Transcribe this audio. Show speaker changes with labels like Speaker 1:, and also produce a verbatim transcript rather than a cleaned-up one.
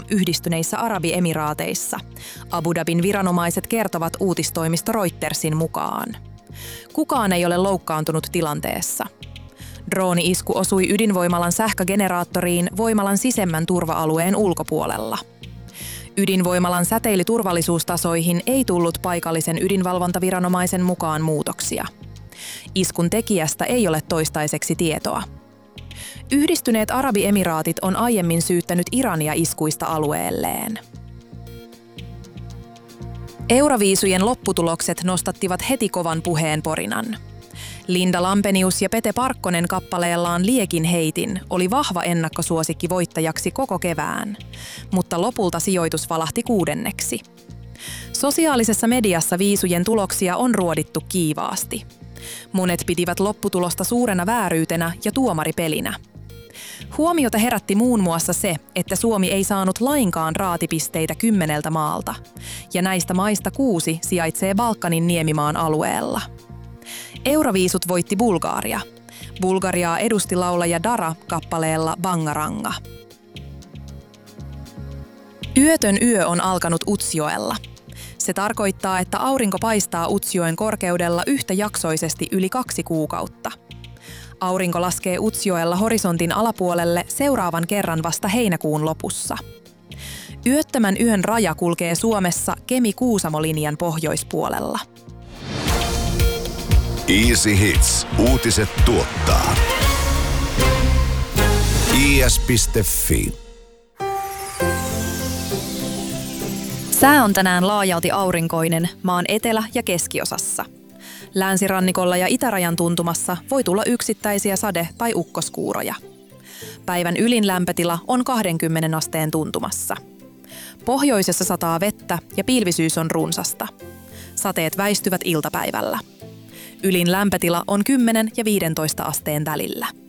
Speaker 1: Yhdistyneissä Arabiemiraateissa. Abu Dhabin viranomaiset kertovat uutistoimisto Reutersin mukaan. Kukaan ei ole loukkaantunut tilanteessa. Drooni-isku osui ydinvoimalan sähkögeneraattoriin voimalan sisemmän turva-alueen ulkopuolella. Ydinvoimalan säteilyturvallisuustasoihin ei tullut paikallisen ydinvalvontaviranomaisen mukaan muutoksia. Iskun tekijästä ei ole toistaiseksi tietoa. Yhdistyneet Arabiemiraatit on aiemmin syyttänyt Irania iskuista alueelleen. Euroviisujen lopputulokset nostattivat heti kovan puheen porinan. Linda Lampenius ja Pete Parkkonen kappaleellaan Liekin heitin oli vahva ennakkosuosikki voittajaksi koko kevään, mutta lopulta sijoitus valahti kuudenneksi. Sosiaalisessa mediassa viisujen tuloksia on ruodittu kiivaasti. Monet pitivät lopputulosta suurena vääryytenä ja tuomaripelinä. Huomiota herätti muun muassa se, että Suomi ei saanut lainkaan raatipisteitä kymmeneltä maalta, ja näistä maista kuusi sijaitsee Balkanin niemimaan alueella. Euroviisut voitti Bulgaria. Bulgariaa edusti laulaja Dara kappaleella Bangaranga. Yötön yö on alkanut Utsjoella. Se tarkoittaa, että aurinko paistaa Utsjoen korkeudella yhtäjaksoisesti yli kaksi kuukautta. Aurinko laskee Utsjoella horisontin alapuolelle seuraavan kerran vasta heinäkuun lopussa. Yöttömän yön raja kulkee Suomessa Kemi-Kuusamo-linjan pohjoispuolella.
Speaker 2: Easy Hits. Uutiset tuottaa. i s piste f i.
Speaker 1: Sää on tänään laajalti aurinkoinen maan etelä- ja keskiosassa. Länsirannikolla ja itärajan tuntumassa voi tulla yksittäisiä sade- tai ukkoskuuroja. Päivän ylin lämpötila on kaksikymmentä asteen tuntumassa. Pohjoisessa sataa vettä ja pilvisyys on runsasta. Sateet väistyvät iltapäivällä. Ylin lämpötila on kymmenen ja viisitoista asteen välillä.